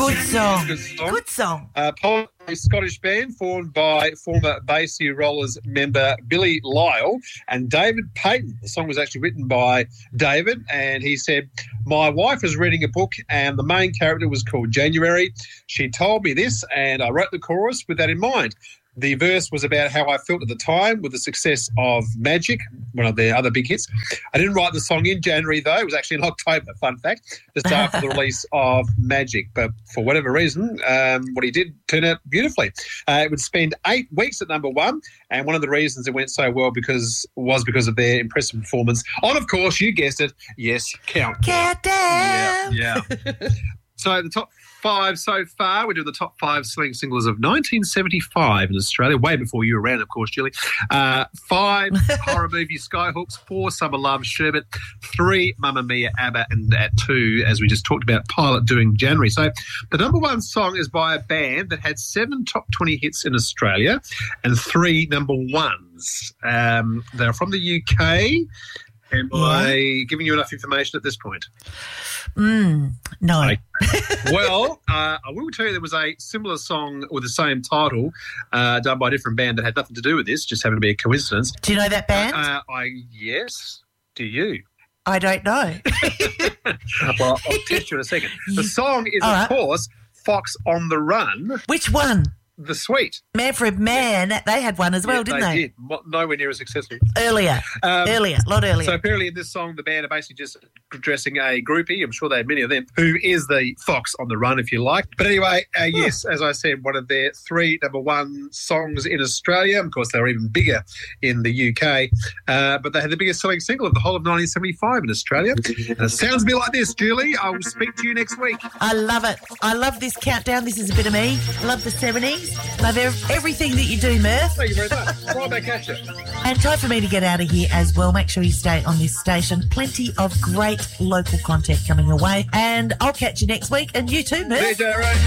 Good song. Good song. Good song. Paul, a Scottish band formed by former Basie Rollers member Billy Lyle and David Payton. The song was actually written by David, and he said, "My wife was reading a book and the main character was called January. She told me this and I wrote the chorus with that in mind. The verse was about how I felt at the time with the success of Magic, one of their other big hits. I didn't write the song in January, though. It was actually in October, fun fact, just after the release of Magic. But for whatever reason, what he did turned out beautifully. It would spend 8 weeks at number one, and one of the reasons it went so well was because of their impressive performance on, of course, you guessed it, yes, Countdown. Yeah. So the top 5 so far, we're doing the top 5 selling singles of 1975 in Australia, way before you were around, of course, Julie. 5, horror movie Skyhooks. 4, Summer Love, Sherbet. 3, Mamma Mia, ABBA. And at 2, as we just talked about, Pilot doing January. So the number one song is by a band that had 7 top 20 hits in Australia and 3 number ones. They're from the UK. Am I giving you enough information at this point? No. Okay. Well, I will tell you there was a similar song with the same title done by a different band that had nothing to do with this, just happened to be a coincidence. Do you know that band? Yes. Do you? I don't know. Well, I'll test you in a second. The song is, of course, Fox on the Run. Which one? The Sweet. Manfred Mann, they had one as well, didn't they? They did. Nowhere near as successful. Earlier, a lot earlier. So apparently in this song, the band are basically just dressing a groupie, I'm sure they had many of them, who is the fox on the run, if you like. But anyway, yes, as I said, one of their 3 number one songs in Australia. Of course, they were even bigger in the UK. But they had the biggest selling single of the whole of 1975 in Australia. And it sounds a bit like this, Julie. I will speak to you next week. I love it. I love this countdown. This is a bit of me. Love the 70s. Love everything that you do, Murph. Thank you very much. Right back at you. And time for me to get out of here as well. Make sure you stay on this station. Plenty of great local content coming your way. And I'll catch you next week. And you too, Murph. DJ Ray.